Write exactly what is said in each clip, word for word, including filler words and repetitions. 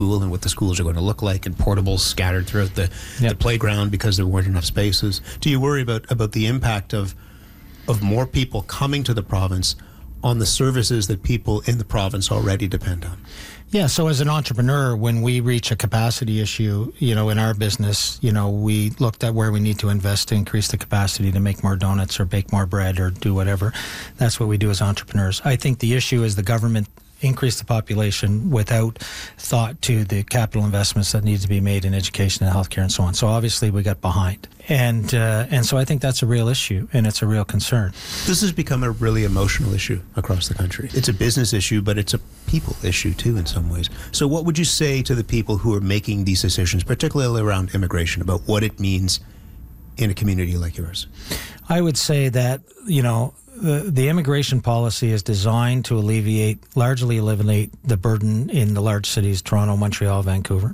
school and what the schools are going to look like, and portables scattered throughout the, yep. the playground because there weren't enough spaces. Do you worry about, about the impact of of more people coming to the province on the services that people in the province already depend on? Yeah, so as an entrepreneur, when we reach a capacity issue, you know, in our business, you know, we looked at where we need to invest to increase the capacity to make more donuts or bake more bread or do whatever. That's what we do as entrepreneurs. I think the issue is the government increase the population without thought to the capital investments that need to be made in education and healthcare and so on. So obviously we got behind. And uh, and so I think that's a real issue, and it's a real concern. This has become a really emotional issue across the country. It's a business issue, but it's a people issue too in some ways. So what would you say to the people who are making these decisions, particularly around immigration, about what it means in a community like yours? I would say that, you know, The, the immigration policy is designed to alleviate, largely eliminate the burden in the large cities, Toronto, Montreal, Vancouver.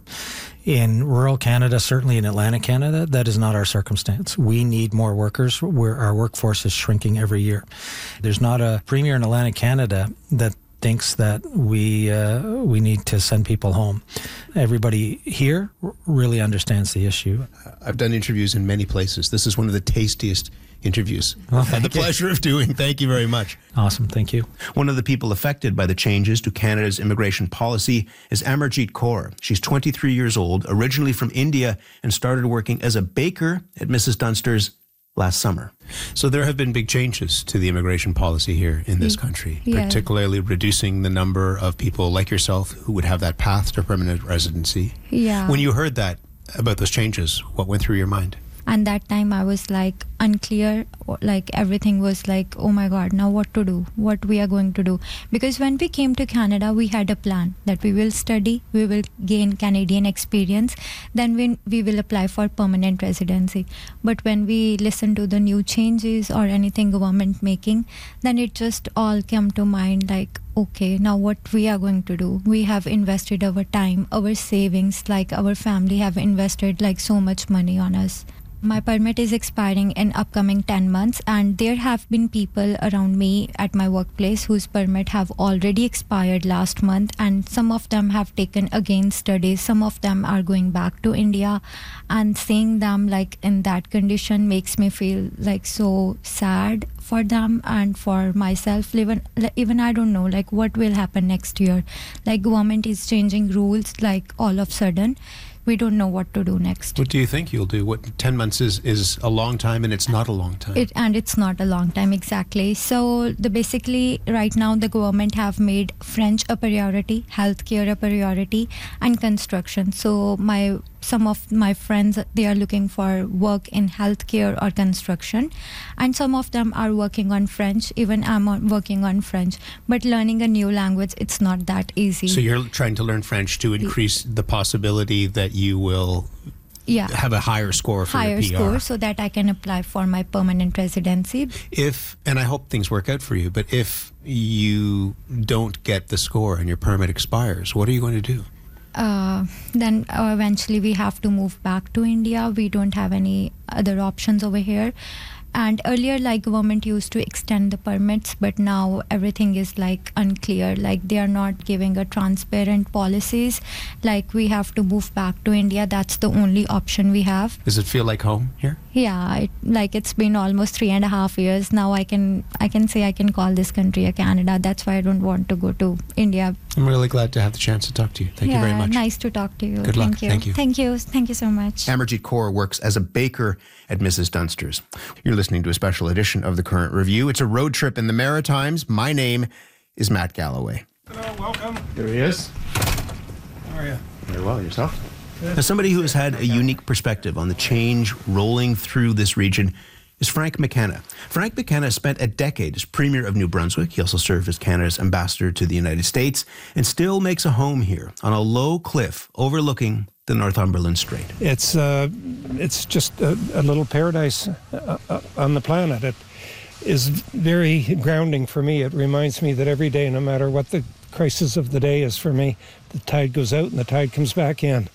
In rural Canada, certainly in Atlantic Canada, that is not our circumstance. We need more workers. We're, our workforce is shrinking every year. There's not a premier in Atlantic Canada that thinks that we uh, we need to send people home. Everybody here really understands the issue. I've done interviews in many places. This is one of the tastiest interviews well, I've had the you. pleasure of doing. Thank you very much. Awesome. Thank you. One of the people affected by the changes to Canada's immigration policy is Amarjeet Kaur. She's twenty-three years old, originally from India, and started working as a baker at Missus Dunster's last summer. So there have been big changes to the immigration policy here in this country, yeah. particularly reducing the number of people like yourself who would have that path to permanent residency. Yeah. When you heard that about those changes, what went through your mind? And that time I was like unclear, like everything was like, oh my God, now what to do? What we are going to do? Because when we came to Canada, we had a plan that we will study, we will gain Canadian experience, then we, we will apply for permanent residency. But when we listen to the new changes or anything government making, then it just all came to mind like, okay, now what we are going to do? We have invested our time, our savings, like our family have invested like so much money on us. My permit is expiring in upcoming ten months, and there have been people around me at my workplace whose permit have already expired last month, and some of them have taken again studies. Some of them are going back to India, and seeing them like in that condition makes me feel like so sad for them and for myself. Even, even I don't know like what will happen next year. Like government is changing rules like all of a sudden. We don't know what to do next. What do you think you'll do? What ten months is, is a long time, and it's not a long time. It, and it's not a long time, exactly. So the basically right now the government have made French a priority, healthcare a priority, and construction. So my some of my friends, they are looking for work in healthcare or construction, and some of them are working on French. Even I'm on, working on French, but learning a new language, it's not that easy. So you're trying to learn French to increase the possibility that you will yeah. have a higher score for higher your P R. score so that I can apply for my permanent residency. If, and I hope things work out for you, but if you don't get the score and your permit expires, what are you going to do? Uh, then uh, eventually we have to move back to India. We don't have any other options over here. And earlier, like government used to extend the permits, but now everything is like unclear. Like they are not giving a transparent policies. Like we have to move back to India. That's the only option we have. Does it feel like home here? Yeah, it, like it's been almost three and a half years now. I can I can say I can call this country a Canada. That's why I don't want to go to India. I'm really glad to have the chance to talk to you. Thank yeah, you very much. Nice to talk to you. Good Thank luck. you. Thank you. Thank you. Thank you so much. Amarjeet Kaur works as a baker at Missus Dunster's. You're listening to a special edition of The Current Review. It's a road trip in the Maritimes. My name is Matt Galloway. Hello, welcome. There he is. How are you? Very well. Yourself? As somebody who has had a unique perspective on the change rolling through this region is Frank McKenna. Frank McKenna spent a decade as Premier of New Brunswick. He also served as Canada's ambassador to the United States and still makes a home here on a low cliff overlooking the Northumberland Strait. It's uh, it's just a, a little paradise uh, uh, on the planet. It is very grounding for me. It reminds me that every day, no matter what the crisis of the day is for me, the tide goes out and the tide comes back in.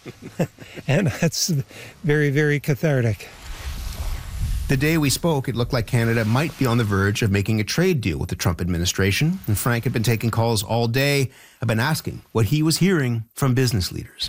And that's very, very cathartic. The day we spoke, it looked like Canada might be on the verge of making a trade deal with the Trump administration, and Frank had been taking calls all day. I've been asking what he was hearing from business leaders.